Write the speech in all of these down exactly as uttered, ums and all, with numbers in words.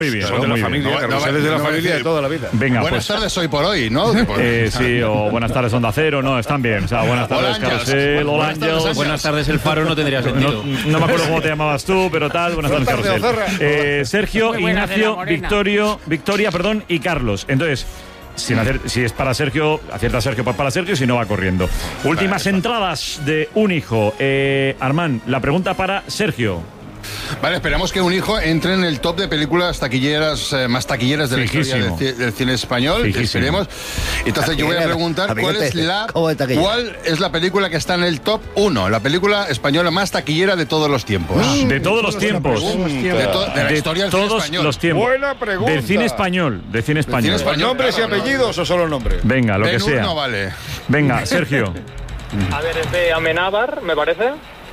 Muy bien, Son de la familia, carruseles de la familia de toda la vida. Venga, buenas pues, tardes hoy por hoy, ¿no? eh, sí, o buenas tardes Onda Cero, no, están bien. O sea, buenas tardes Hola, Carrusel, hola buenas tardes, Ángel. Buenas tardes, el Faro no tendría sentido. No, no me acuerdo cómo te llamabas tú, pero tal. Buenas tardes, Buenas tardes, Carrusel. Eh, Sergio, Muy buenas de la Ignacio, Morena. Victorio, Victoria, perdón, y Carlos. Entonces, sin hacer, si es para Sergio, acierta Sergio, pues para Sergio, si no va corriendo. Últimas entradas de un hijo. Eh, Armand, la pregunta para Sergio. Vale, esperamos que un hijo entre en el top de películas taquilleras, eh, más taquilleras de la historia Fijísimo. del, ci- del cine español. Fijísimo. Esperemos. Entonces yo voy a preguntar cuál es la ¿Cómo de taquillera? cuál es la película que está en el top uno, la película española más taquillera de todos los tiempos. De todos los tiempos. De, to- de la De historia del cine todos español. los tiempos. Buena pregunta. Del cine español. Del cine español. cine español. ¿Nombres y Claro, no. apellidos o solo nombres? Venga, lo que Ben-Hur sea. no vale. Venga, Sergio. A ver, es de Amenábar, me parece.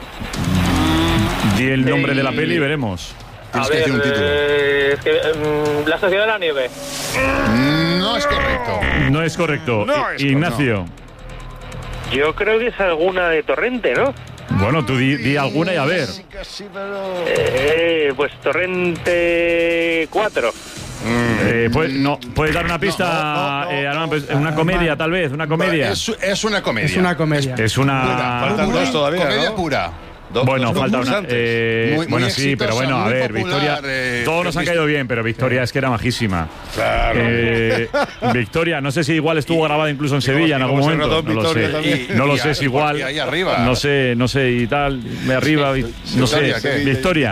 Di el nombre de la peli y veremos. A Tienes que ver, decir un título. eh, es que, mm, La Sociedad de la Nieve. No es correcto. No es correcto. No es Ignacio. Yo creo que es alguna de Torrente, ¿no? Bueno, tú di, di alguna y a ver. Eh, pues Torrente cuatro. Eh, pues, no, ¿puedes dar una pista? No, no, no, eh, Armand? Pues, no. una comedia, tal vez, una comedia. Es, es una comedia. Es una comedia. Es una. Faltan Pura, dos todavía, Comedia ¿no? pura. Dos- Bueno, dos falta una. concursantes. eh, Muy- muy bueno, sí, exitosa, pero bueno, a muy ver, popular, Victoria. eh, todos nos han feminista. caído bien, pero Victoria es que era majísima. Claro. Eh, Victoria, no sé si igual estuvo grabada incluso en Sevilla en y algún como se momento. notó en No lo Victoria sé. también. No lo Y sé, ahí- es igual. y ahí arriba. No sé, no sé y tal. De arriba, vi- no sé. Victoria, ¿qué? Victoria,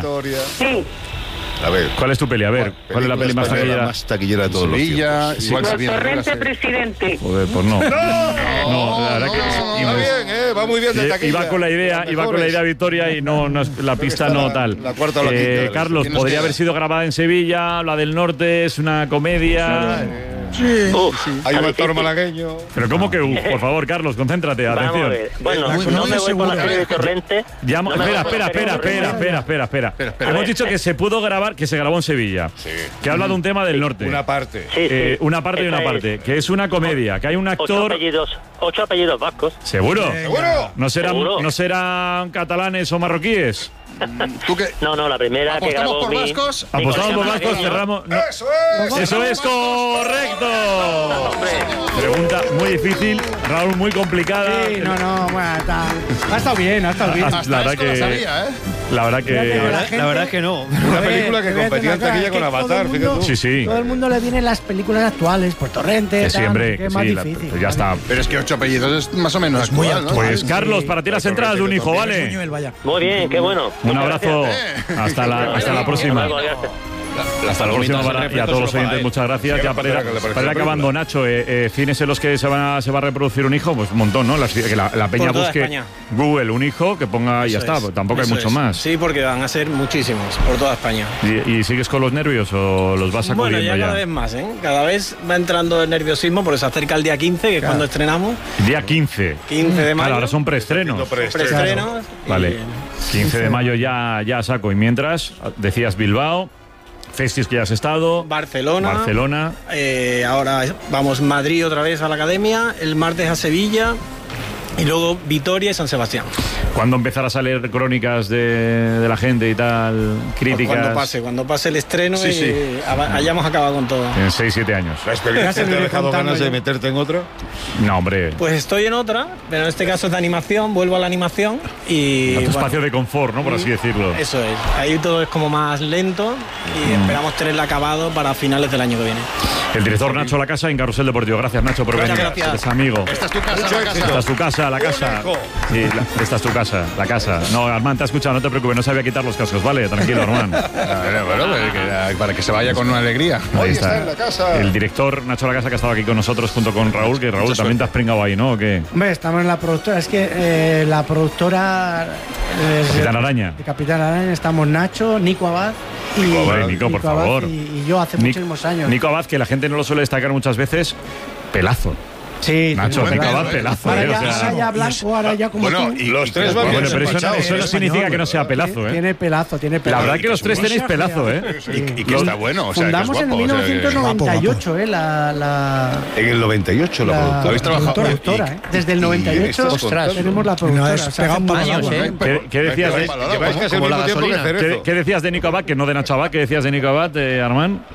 A ver. ¿cuál es tu peli? A ver, ¿cuál es la peli más española taquillera? más taquillera de todos los Sevilla, tiempos. igual se viene Torrente arriba, presidente. Joder, pues no. No, la verdad que. no, y Va me- bien, ¿eh? Va muy bien de I- taquilla. Iba con la idea, Las iba con la mejores. idea Victoria y no, no es- la pista no la- tal. la cuarta o la quinta de la Carlos, lista. ¿Qué nos podría queda? haber sido grabada en Sevilla, la del norte es una comedia. Uf, Hay un está actor difícil. malagueño. Pero ¿cómo que? uh, por favor, Carlos, concéntrate, Vamos a atención. ver. Bueno, Muy- no muy me voy por la segura. serie de Torrente. Llamo- No me espera, voy por espera, la serie espera, de espera, Torrente. espera, espera, espera. Espera, espera. Hemos A ver. dicho que se pudo grabar, que se grabó en Sevilla. Que habla de un tema del norte. Una parte. Sí, sí. Eh, una parte y una Esa es. parte. Que es una comedia, que hay un Ocho actor. apellidos, ocho apellidos vascos. ¿Seguro? ¿Seguro? ¿No serán, Seguro. ¿No serán catalanes o marroquíes? ¿Tú qué? No, no, la primera que ¿Apostamos grabó por mi... vascos? mi Apostamos por colega vascos, malagueño. cerramos. no. ¡Eso es! Eso es correcto. Pregunta muy difícil, Raúl, muy complicada. Sí, no, no, bueno, está, ha estado bien, ha estado bien. Ah, Hasta la verdad esto lo que- sabía, ¿eh? La verdad Fíjate que. que La verdad, gente- la verdad es que no. Una A ver, película que te voy a competía en decir una cosa, taquilla es con que todo Avatar, el mundo- fíjate tú. Sí, sí. Todo el mundo le vienen las películas actuales, por Torrente, Que sí, tal, hombre, que que es más sí, la- difícil. pues ya está. Pero es que ocho apellidos es más o menos muy actual, ¿no? actual. Pues Carlos, para ti las entradas de un hijo, ¿vale? Buñuel, vaya. Muy bien, qué bueno. Un Muchas abrazo. gracias. Hasta la, hasta la próxima. Hasta luego, gracias. Hasta la próxima para, y a todos los oyentes, muchas gracias. Ya para ir, para ir acabando, Nacho, eh, eh, cines en los que se, van a, se va a reproducir un hijo, pues un montón, ¿no? Las- que la, la peña Por toda busque España. Google un hijo, que ponga y ya Eso está, es, pues tampoco hay eso mucho es. más. Sí, porque van a ser muchísimos por toda España. ¿Y, y sigues con los nervios o los vas Bueno, sacudiendo ya ya? cada vez más, ¿eh? Cada vez va entrando el nerviosismo porque se acerca el día quince, que es cuando estrenamos. Día quince. quince de mayo. Claro, ahora son preestrenos. preestrenos. y- Vale. quince de mayo ya, ya saco. Y mientras, decías Bilbao, Festis que ya has estado. Barcelona. Barcelona. Eh, ahora vamos Madrid otra vez a la academia, el martes a Sevilla y luego Vitoria y San Sebastián. ¿Cuándo empezarás a leer crónicas de, de la gente y tal? Críticas. Cuando pase, cuando pase el estreno Sí, y sí. hab- hayamos acabado con todo. En seis siete años. ¿La experiencia te ha dejado ganas de meterte en otra? No, hombre. Pues estoy en otra, pero en este caso es de animación, vuelvo a la animación y... A tu bueno, espacio de confort, ¿no? Por así decirlo. Eso es, ahí todo es como más lento y Mm. esperamos tenerla acabado para finales del año que viene. El director Nacho La Casa en Carrusel Deportivo. Gracias, Nacho, por Muchas venir. gracias. Eres amigo. Esta es tu casa, la casa. Esta es tu casa, la casa. Sí, la- esta es tu casa, la casa. No, Armand, te ha escuchado, no te preocupes, no sabía quitar los cascos, ¿vale? Tranquilo, Armand. Bueno, bueno, pero que- para que se vaya con una alegría. Ahí está en la casa. El director Nacho La Casa que ha estado aquí con nosotros junto con Raúl, que Raúl Mucha también te has pringado ahí, ¿no? ¿O qué? Hombre, estamos en la productora, es que eh, la productora... es- Capitán Araña. de Capitán Araña, estamos Nacho, Nico Abad y... Hombre, Nico, por Abad favor. Y, y yo hace Nic- muchísimos años. Nico Abad, que la gente no lo suele destacar muchas veces, pelazo. Sí, Nacho, tiene Nico pelazo. Abad, pelazo, Ahora eh, ya, o sea, ahora ya blanco, ahora ya como Bueno, tú. y Los tres van Bueno, bien pero eso no, empachados, eso no ¿eh? significa que no sea pelazo, ¿eh? Tiene pelazo, tiene La pelazo. verdad que los tres tenéis pelazo, ¿eh? Y, y que está bueno, o sea, que es Fundamos en guapo. mil o sea, que- novecientos noventa y ocho, ¿eh? La, la, En el noventa y ocho la, la productora. ¿Habéis trabajado? productora, Y- ¿eh? Desde el y noventa y ocho estás contando. tenemos la productora. No, es o sea, pegado hace para años, agua, ¿eh? ¿Qué, qué decías, de, Lleváis, lleváis casi el como la mismo tiempo que gasolina. ¿qué, Cerezo. qué decías de Nico Abad? Que no de Nacho Abad. ¿Qué decías de Nico Abad, eh, Armán?